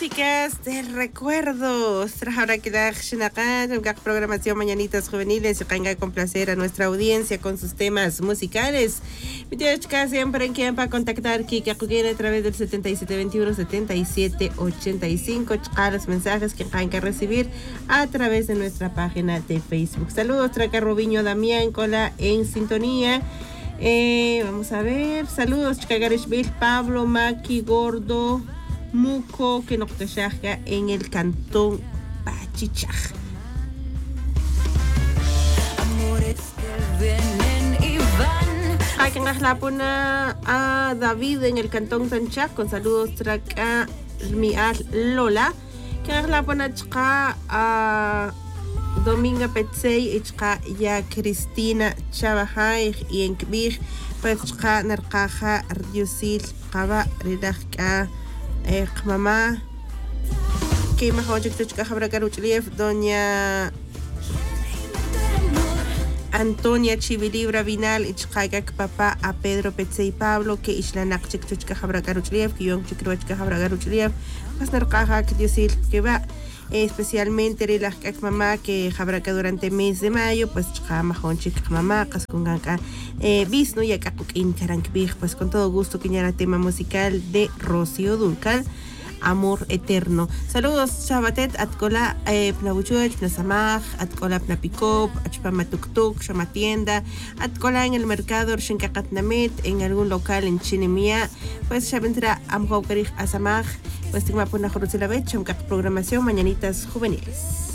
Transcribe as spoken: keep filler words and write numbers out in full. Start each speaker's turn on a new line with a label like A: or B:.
A: Músicas de recuerdos. Ahora que la programación Mañanitas Juveniles y con placer a nuestra audiencia con sus temas musicales. Mi tía chica siempre en quien para contactar Kika Kukina a través del setenta y siete veintiuno setenta y siete ochenta y cinco. Chica los mensajes que hay que recibir a través de nuestra página de Facebook. Saludos, Traca Robiño Damián Cola en sintonía. Eh, vamos a ver. Saludos, chica Garishville, Pablo, Maki, Gordo, Muco, que nos cachaja en el cantón Pachichaj. Hay que la pona a David en el cantón Sanchak con saludos traca mi Lola. Que la pona chica a Dominga Petsey y chica ya Cristina Chavajay y en Kbir pues chica narcaja Yusil Kaba Ridaka Eh, mamá que mejor que chica Jabra Garuchliev, doña Antonia Chivilibra Vinal y chica papá a Pedro Petse y Pablo que islanak chica Jabra Garuchliev, que yo chica Jabra Garuchliev, más narcaja que decir que va especialmente la mamá que Jabra durante el mes de mayo, pues chica mejor chica mamá, cascunganca eh, bisno y acá en Carankbig, pues con todo gusto que ya era tema musical de Rocío Dúrcal, Amor Eterno. Saludos, Shabatet, Atkola, Pnabuchuch, Pnasamaj, Atkola Pnapikop, Achpamatuktuk, Shamatienda, Atkola en el mercado, Shinkakatnamet, en algún local en Chinemia, pues Shabendra Amhaukarij Asamaj, pues tengo una jornada de programación Mañanitas Juveniles.